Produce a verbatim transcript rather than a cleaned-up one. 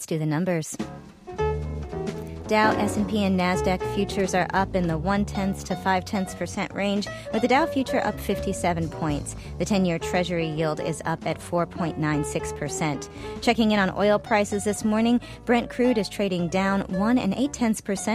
let's do the numbers. Dow, S and P, and NASDAQ futures are up in the one-tenths to five-tenths percent range, with the Dow future up fifty-seven points. The ten-year Treasury yield is up at four point nine six percent. Checking in on oil prices this morning, Brent crude is trading down one and eight-tenths percent